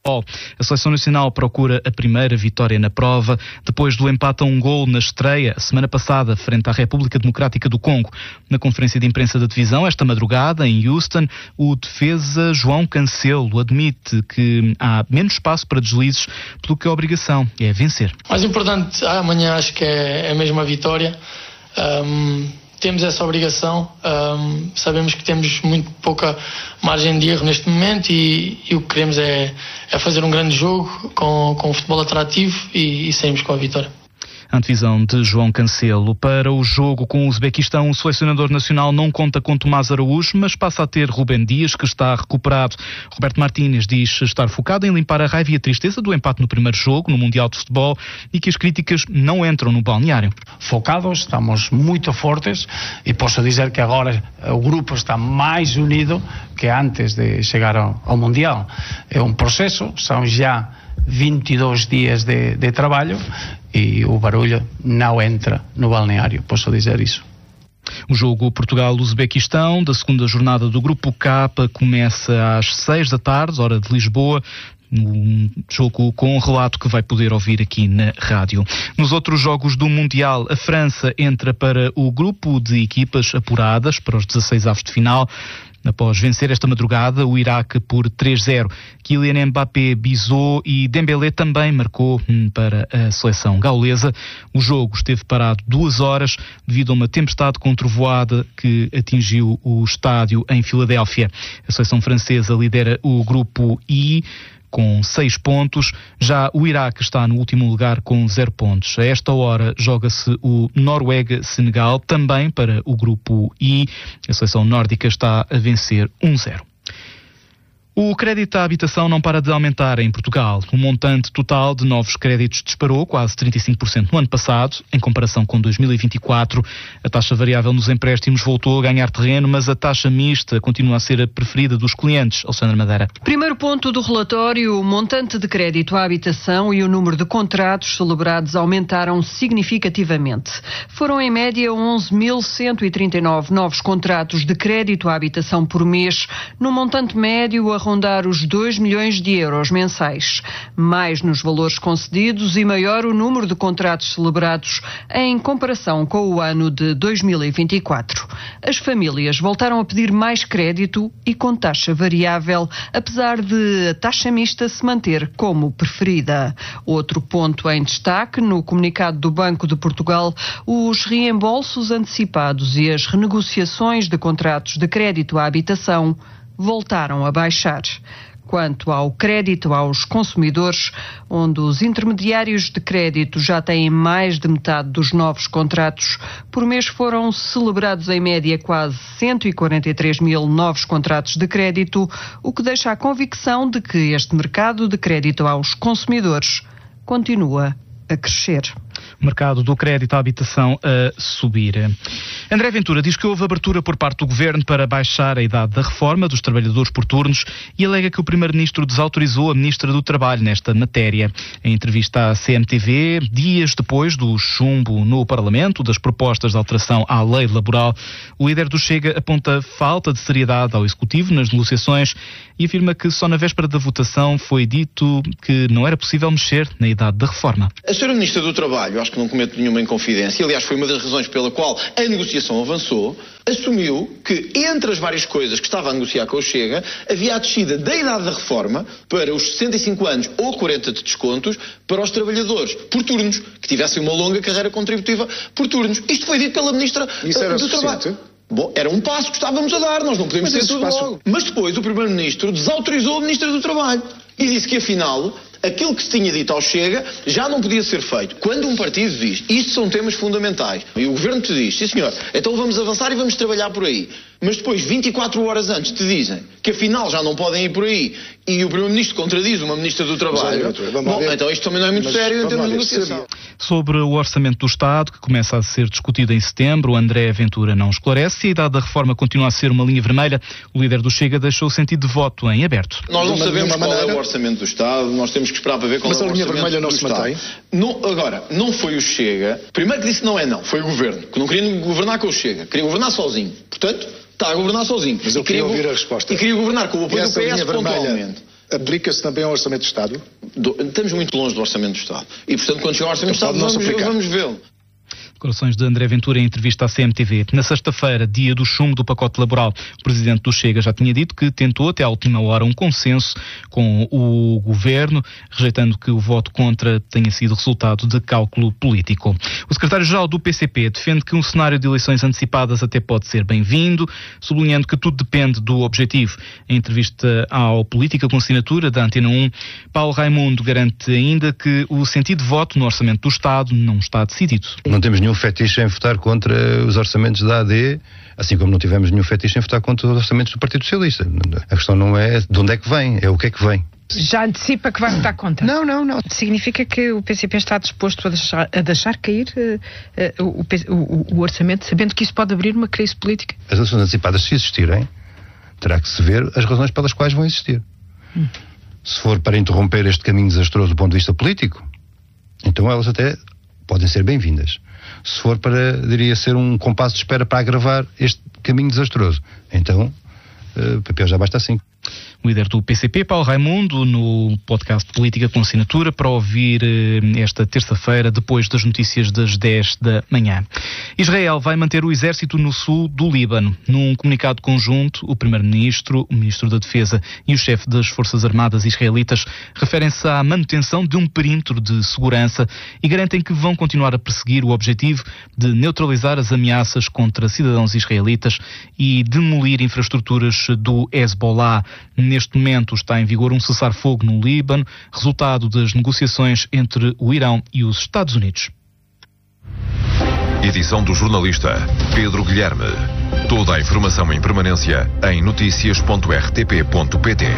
A Seleção Nacional procura a primeira vitória na prova, depois do empate a 1-1 na estreia, semana passada, frente à República Democrática do Congo. Na conferência de imprensa da divisão, esta madrugada, em Houston, o defesa João Cancelo admite que há menos espaço para deslizes, pelo que a obrigação é vencer. O mais importante amanhã acho que é mesmo a vitória. Temos essa obrigação, sabemos que temos muito pouca margem de erro neste momento e o que queremos é fazer um grande jogo com um futebol atrativo e sairmos com a vitória. A antevisão de João Cancelo. Para o jogo com o Uzbequistão, o selecionador nacional não conta com Tomás Araújo, mas passa a ter Rubén Dias, que está recuperado. Roberto Martínez diz estar focado em limpar a raiva e a tristeza do empate no primeiro jogo, no Mundial de Futebol, e que as críticas não entram no balneário. Focados, estamos muito fortes e posso dizer que agora o grupo está mais unido que antes de chegar ao Mundial. É um processo, são já 22 dias de trabalho e o barulho não entra no balneário, posso dizer isso. O jogo Portugal-Uzbequistão da segunda jornada do Grupo K começa às 6 da tarde, hora de Lisboa. Um jogo com um relato que vai poder ouvir aqui na rádio. Nos outros jogos do Mundial, a França entra para o grupo de equipas apuradas para os 16avos de final. Após vencer esta madrugada o Iraque por 3-0. Kylian Mbappé, Bizot e Dembélé também marcou para a seleção gaulesa. O jogo esteve parado 2 horas devido a uma tempestade com trovoada que atingiu o estádio em Filadélfia. A seleção francesa lidera o grupo I com 6 pontos. Já o Iraque está no último lugar com 0 pontos. A esta hora joga-se o Noruega-Senegal, também para o grupo I. A seleção nórdica está a vencer 1-0. O crédito à habitação não para de aumentar em Portugal. O montante total de novos créditos disparou quase 35% no ano passado, em comparação com 2024. A taxa variável nos empréstimos voltou a ganhar terreno, mas a taxa mista continua a ser a preferida dos clientes. Alexandra Madeira. Primeiro ponto do relatório, o montante de crédito à habitação e o número de contratos celebrados aumentaram significativamente. Foram em média 11.139 novos contratos de crédito à habitação por mês, no montante médio a rondar os 2 milhões de euros mensais. Mais nos valores concedidos e maior o número de contratos celebrados em comparação com o ano de 2024. As famílias voltaram a pedir mais crédito e com taxa variável, apesar de a taxa mista se manter como preferida. Outro ponto em destaque no comunicado do Banco de Portugal, os reembolsos antecipados e as renegociações de contratos de crédito à habitação voltaram a baixar. Quanto ao crédito aos consumidores, onde os intermediários de crédito já têm mais de metade dos novos contratos, por mês foram celebrados em média quase 143 mil novos contratos de crédito, o que deixa a convicção de que este mercado de crédito aos consumidores continua a crescer. O mercado do crédito à habitação a subir. André Ventura diz que houve abertura por parte do Governo para baixar a idade da reforma dos trabalhadores por turnos e alega que o Primeiro-Ministro desautorizou a Ministra do Trabalho nesta matéria. Em entrevista à CMTV, dias depois do chumbo no Parlamento das propostas de alteração à lei laboral, o líder do Chega aponta falta de seriedade ao Executivo nas negociações e afirma que só na véspera da votação foi dito que não era possível mexer na idade da reforma. A Sra. Ministra do Trabalho, acho que não cometo nenhuma inconfidência, aliás foi uma das razões pela qual a negociação avançou, assumiu que entre as várias coisas que estava a negociar com o Chega, havia a descida da idade da reforma para os 65 anos ou 40 de descontos para os trabalhadores por turnos, que tivessem uma longa carreira contributiva por turnos. Isto foi dito pela Ministra do Trabalho. Bom, era um passo que estávamos a dar, nós não podemos ter tudo logo. Mas depois o Primeiro-Ministro desautorizou a Ministra do Trabalho e disse que afinal aquilo que se tinha dito ao Chega já não podia ser feito. Quando um partido diz, isto são temas fundamentais, e o Governo te diz, sim senhor, então vamos avançar e vamos trabalhar por aí. Mas depois, 24 horas antes, te dizem que afinal já não podem ir por aí e o Primeiro-Ministro contradiz uma Ministra do Trabalho. Bom, então isto também não é muito sério em termos de negociação. Sobre o Orçamento do Estado, que começa a ser discutido em setembro, André Ventura não esclarece. Se a idade da reforma continua a ser uma linha vermelha, o líder do Chega deixou o sentido de voto em aberto. Nós não sabemos qual é o Orçamento do Estado, nós temos que esperar para ver qual é o Orçamento do Estado. Mas a linha vermelha não se mantém? Não, agora, não foi o Chega, primeiro que disse não é não, foi o Governo, que não queria governar com o Chega, queria governar sozinho. Portanto, está a governar sozinho. Mas eu queria ouvir a resposta. E queria governar com o apoio do PS pontualmente. Aplica-se também ao Orçamento do Estado? Estamos muito longe do Orçamento do Estado. E, portanto, quando chegar ao Orçamento do Estado, vamos vê-lo. Declarações de André Ventura em entrevista à CMTV. Na sexta-feira, dia do chumbo do pacote laboral, o presidente do Chega já tinha dito que tentou até à última hora um consenso com o governo, rejeitando que o voto contra tenha sido resultado de cálculo político. O secretário-geral do PCP defende que um cenário de eleições antecipadas até pode ser bem-vindo, sublinhando que tudo depende do objetivo. Em entrevista ao Política com Assinatura da Antena 1, Paulo Raimundo garante ainda que o sentido de voto no Orçamento do Estado não está decidido. Não temos nenhum fetiche em votar contra os orçamentos da AD, assim como não tivemos nenhum fetiche em votar contra os orçamentos do Partido Socialista. A questão não é de onde é que vem, é o que é que vem. Já antecipa que vai votar contra? Não. Significa que o PCP está disposto a deixar cair o orçamento, sabendo que isso pode abrir uma crise política? As eleições antecipadas, se existirem, terá que se ver as razões pelas quais vão existir. Se for para interromper este caminho desastroso do ponto de vista político, então elas até podem ser bem-vindas. Se for para, diria, ser um compasso de espera para agravar este caminho desastroso, então, papel já basta assim. O líder do PCP, Paulo Raimundo, no podcast Política com Assinatura, para ouvir esta terça-feira, depois das notícias das 10 da manhã. Israel vai manter o exército no sul do Líbano. Num comunicado conjunto, o primeiro-ministro, o ministro da Defesa e o chefe das Forças Armadas israelitas referem-se à manutenção de um perímetro de segurança e garantem que vão continuar a perseguir o objetivo de neutralizar as ameaças contra cidadãos israelitas e demolir infraestruturas do Hezbollah. Neste momento está em vigor um cessar-fogo no Líbano, resultado das negociações entre o Irão e os Estados Unidos. Edição do jornalista Pedro Guilherme. Toda a informação em permanência em noticias.rtp.pt.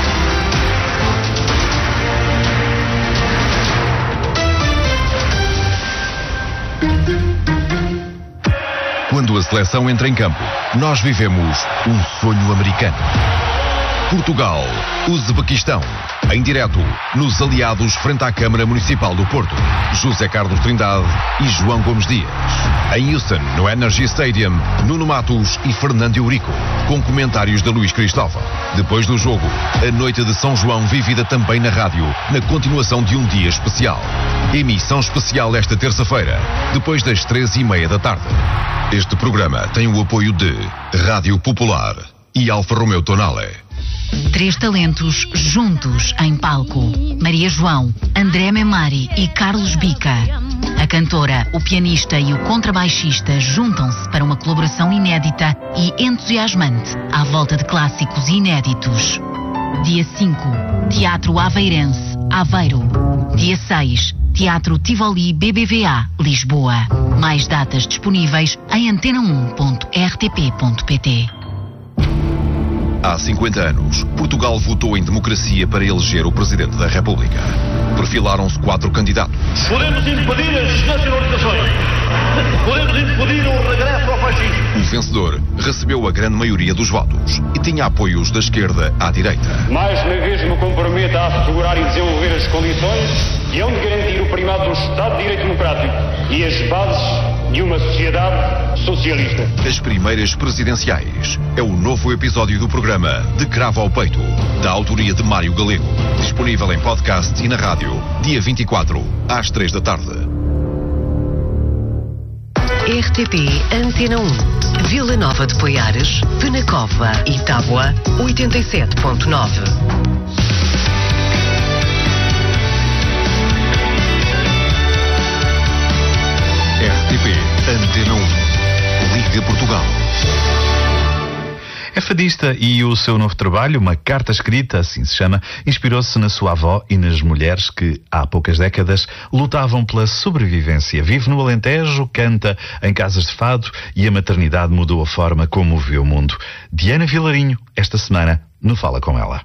Quando a seleção entra em campo, nós vivemos um sonho americano. Portugal, Uzbequistão, em direto, nos aliados frente à Câmara Municipal do Porto, José Carlos Trindade e João Gomes Dias. Em Houston, no Energy Stadium, Nuno Matos e Fernando Eurico, com comentários de Luís Cristóvão. Depois do jogo, a noite de São João vivida também na rádio, na continuação de um dia especial. Emissão especial esta terça-feira, depois das 13h30 da tarde. Este programa tem o apoio de Rádio Popular e Alfa Romeo Tonale. 3 talentos juntos em palco. Maria João, André Memari e Carlos Bica. A cantora, o pianista e o contrabaixista juntam-se para uma colaboração inédita e entusiasmante à volta de clássicos inéditos. Dia 5, Teatro Aveirense, Aveiro. Dia 6, Teatro Tivoli BBVA, Lisboa. Mais datas disponíveis em antena1.rtp.pt. Há 50 anos, Portugal votou em democracia para eleger o Presidente da República. Perfilaram-se 4 candidatos. Podemos impedir as nacionalizações. Podemos impedir o regresso ao fascismo. O vencedor recebeu a grande maioria dos votos e tinha apoios da esquerda à direita. Mais uma vez me comprometo a assegurar e desenvolver as condições que hão de garantir o primado do Estado de Direito Democrático e as bases de uma sociedade socialista. As primeiras presidenciais é o novo episódio do programa De Cravo ao Peito, da autoria de Mário Galego. Disponível em podcast e na rádio, dia 24, às 3 da tarde. RTP Antena 1, Vila Nova de Poiares, Penacova e Tábua, 87.9. RTP Antena 1, Liga Portugal. É fadista e o seu novo trabalho, Uma Carta Escrita, assim se chama, inspirou-se na sua avó e nas mulheres que, há poucas décadas, lutavam pela sobrevivência. Vive no Alentejo, canta em casas de fado e a maternidade mudou a forma como vê o mundo. Diana Vilarinho, esta semana, no Fala Com Ela.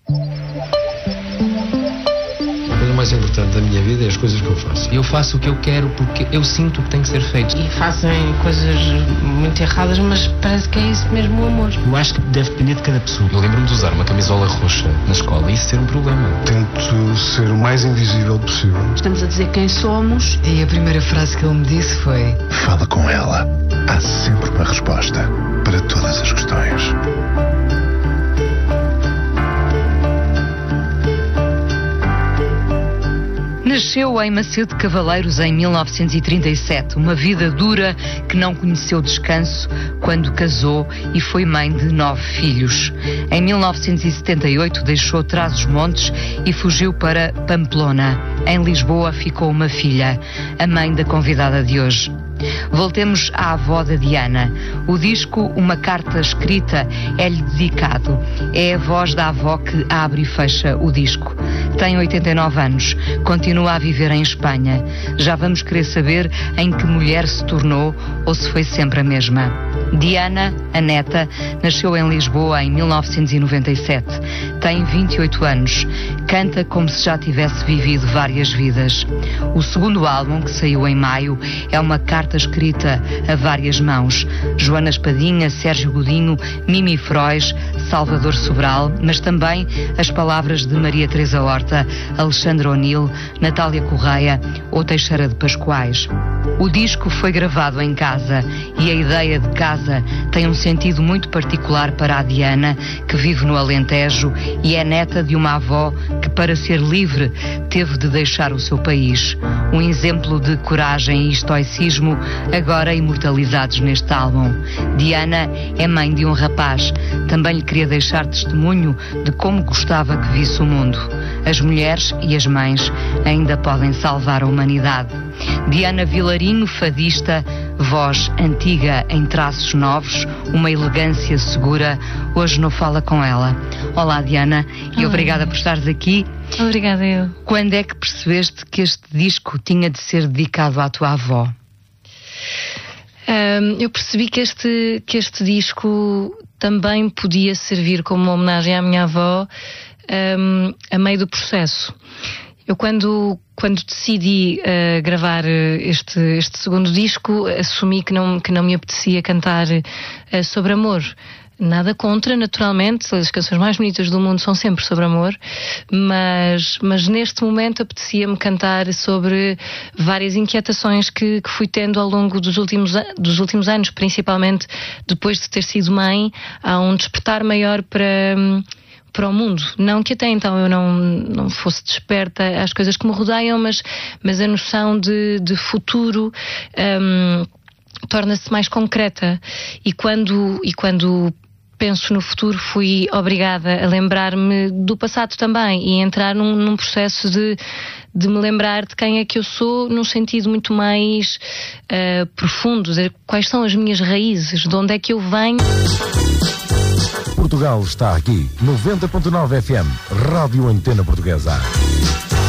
A coisa mais importante da minha vida é as coisas que eu faço. Eu faço o que eu quero porque eu sinto que tem que ser feito. E fazem coisas muito erradas, mas parece que é isso mesmo o amor. Eu acho que deve depender de cada pessoa. Eu lembro-me de usar uma camisola roxa na escola e isso ser um problema. Tento ser o mais invisível possível. Estamos a dizer quem somos. E a primeira frase que ele me disse foi: fala com ela. Há sempre uma resposta para todas as questões. Nasceu em Macedo de Cavaleiros em 1937, uma vida dura que não conheceu descanso quando casou e foi mãe de 9 filhos. Em 1978 deixou Trás-os-Montes e fugiu para Pamplona. Em Lisboa ficou uma filha, a mãe da convidada de hoje. Voltemos à avó da Diana. O disco Uma Carta Escrita é-lhe dedicado. É a voz da avó que abre e fecha o disco. Tem 89 anos, continua a viver em Espanha. Já vamos querer saber em que mulher se tornou ou se foi sempre a mesma. Diana, a neta, nasceu em Lisboa em 1997. Tem 28 anos. Canta como se já tivesse vivido várias vidas. O segundo álbum, que saiu em maio, é uma carta escrita a várias mãos. Joana Espadinha, Sérgio Godinho, Mimi Frois, Salvador Sobral, mas também as palavras de Maria Teresa Horta, Alexandre O'Neill, Natália Correia ou Teixeira de Pascoais. O disco foi gravado em casa e a ideia de casa tem um sentido muito particular para a Diana, que vive no Alentejo e é neta de uma avó que, para ser livre, teve de deixar o seu país. Um exemplo de coragem e estoicismo agora imortalizados neste álbum. Diana é mãe de um rapaz. Também lhe queria deixar testemunho de como gostava que visse o mundo. As mulheres e as mães ainda podem salvar a humanidade. Diana Vilarinho, fadista, voz antiga em traços novos, uma elegância segura, hoje não fala com ela. Olá, Diana, e obrigada por estares aqui. Obrigada eu. Quando é que percebeste que este disco tinha de ser dedicado à tua avó? Eu percebi que este disco também podia servir como uma homenagem à minha avó a meio do processo. Eu quando decidi gravar este segundo disco, assumi que não me apetecia cantar sobre amor. Nada contra, naturalmente, as canções mais bonitas do mundo são sempre sobre amor, mas neste momento apetecia-me cantar sobre várias inquietações que fui tendo ao longo dos últimos anos, principalmente depois de ter sido mãe. Há um despertar maior para o mundo. Não que até então eu não fosse desperta às coisas que me rodeiam, mas a noção de futuro torna-se mais concreta. E quando penso no futuro, fui obrigada a lembrar-me do passado também e entrar num processo de me lembrar de quem é que eu sou, num sentido muito mais profundo, de quais são as minhas raízes, de onde é que eu venho. Portugal está aqui, 90.9 FM, Rádio Antena Portuguesa.